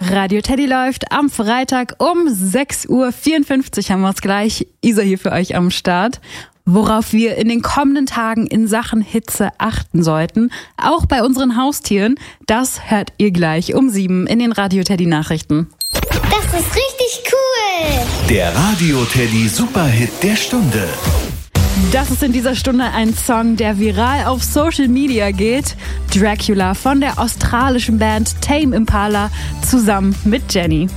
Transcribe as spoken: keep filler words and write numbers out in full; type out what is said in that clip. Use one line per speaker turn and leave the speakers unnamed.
Radio Teddy läuft am Freitag um sechs Uhr vierundfünfzig haben wir es gleich. Isa hier für euch am Start. Worauf wir in den kommenden Tagen in Sachen Hitze achten sollten, auch bei unseren Haustieren, das hört ihr gleich um sieben in den Radio Teddy Nachrichten.
Das ist richtig cool!
Der Radio Teddy Superhit der Stunde.
Das ist in dieser Stunde ein Song, der viral auf Social Media geht. Dracula von der australischen Band Tame Impala zusammen mit Jenny.